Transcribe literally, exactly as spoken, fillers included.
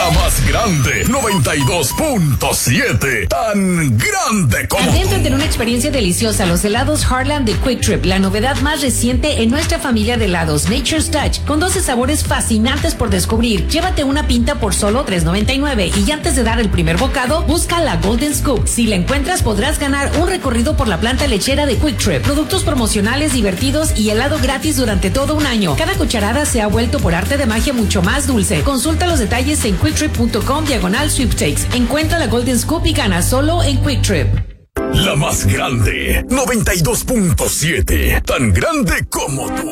La más grande, noventa y dos punto siete. Tan grande como Adéntrate tú. en una experiencia deliciosa. Los helados Heartland de Quick Trip, la novedad más reciente en nuestra familia de helados Nature's Touch, con doce sabores fascinantes por descubrir. Llévate una pinta por solo tres noventa y nueve y antes de dar el primer bocado, busca la Golden Scoop. Si la encuentras, podrás ganar un recorrido por la planta lechera de Quick Trip, productos promocionales divertidos y helado gratis durante todo un año. Cada cucharada se ha vuelto por arte de magia mucho más dulce. Consulta los detalles en quicktrip punto com diagonal sweepstakes. Encuentra la Golden Scoop y gana solo en Quick Trip. La más grande, noventa y dos punto siete. Tan grande como tú.